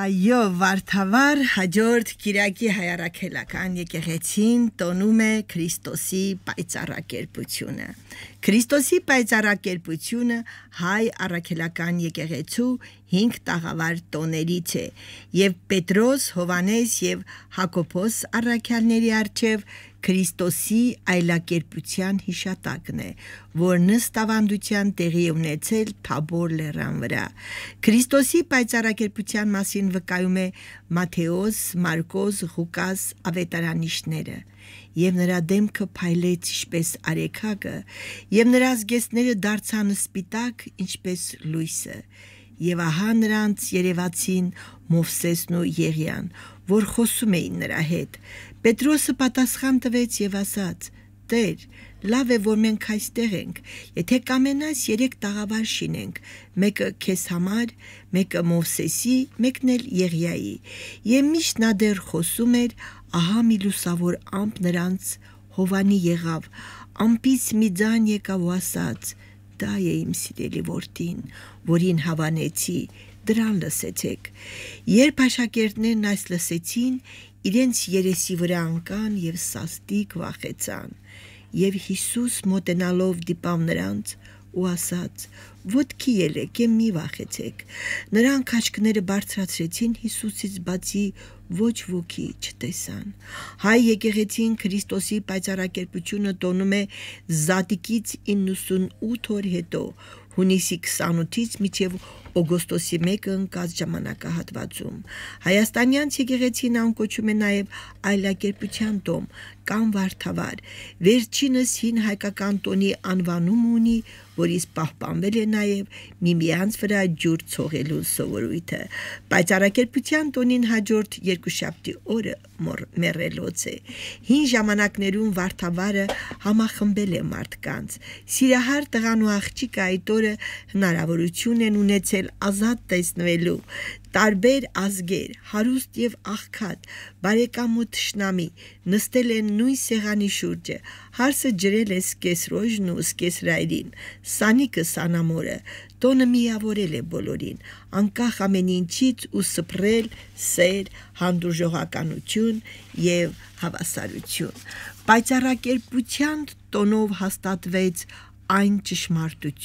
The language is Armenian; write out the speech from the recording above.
Այո, վարդավառ հաջորդ կիրակի հայարակելական եկեղեցին տոնում է Քրիստոսի պայծառակերպությունը։ Քրիստոսի պայծառակերպությունը հայ առաքելական եկեղեցու 5 տաղավար տոներից է եւ Պետրոս, Հովանես եւ Հակոբոս առաքյալների առջև Քրիստոսի այլակերպության հիշատակն է, որ ըստ ավանդության տեղի ունեցել Թաբոր լեռան վրա։ Քրիստոսի պայծառակերպության մասին վկայում է Մատթեոս, Մարկոս, Ղուկաս ավետարանիչները, եւ նրա դեմքը փայլեց ինչպես արեգակը, եւ նրա զգեստները դարձան սպիտակ ինչպես լույսը։ Եվ ահա նրանց երևացին Մովսեսն ու Եղիան, որ խոսում էին նրա հետ։ Պետրոսը պատասխան տվեց եւ ասաց. «Տեր, լավ է, որ մենք այստեղ ենք, եթե կամենաս 3 տաղավար շինենք, մեկը քեզ համար, մեկը Մովսեսի, մեկն էլ Եղիայի»։ Եվ միշտ նա դեռ խոսում էր, ահա մի լուսավոր ամպ նրանց հովանի եղավ, ամպից մի ձայն եկավ ու ասաց. «Դա է իմ սիրելի որդին, որին հավանեցի, դրան լսեցեք»։ Երբ աշակերտներն այս լսեցին, իրենց երեսի վրա ընկան եւ սաստիկ վախեցան։ Եվ Հիսուս մոտենալով դիպավ նրանց ու ասաց. «Ոտքի ելեք եւ մի վախեցեք»։ Նրանք աչքները բարձրացրեցին Հիսուսից բացի ոչ ոքի չտեսան։ Հայ եկեղեցին Քրիստոսի պայծառակերպությունը տոնում է Զատիկից 98 օր հետո, հունիսի 28-ից մինչև օգոստոսի 1-ը ընկած ժամանակահատվածում։ Հայաստանյանց եկեղեցին անկոչում է նաև այլակերպության տոն կամ վարդավառ։ Վերջինս հին հայկական տոնի անվանում ունի, որից պահպանվել է նաև միմյանց վրա ջուր ցողելու սովորույթը։ Պայծառակերպության տոնին հաջորդ երկուշաբթի օրը մեռելոց է։ Հին ժամանակներում վարդավառը համախմբել է մարդկանց։ Սիրահար տղան ու աղջիկը այդ օրը հնարավորություն են ունեցել ազատ տեսնվելու տարբեր ազգեր, հարուստ եւ աղքատ, բարեկամ ու թշնամի նստել են նույն սեղանի շուրջը, հարսը ջրել է սկեսրոժն ու սկեսրայրին, սանիկը սանամորը, տոնը միավորել է բոլորին, անկախ ամեն ինչից ու սփռել սեր, հանդուրժողականություն եւ հավասարություն։ Պայծառակերպության տոնով հաստատվեց այն ճշմարտությունը,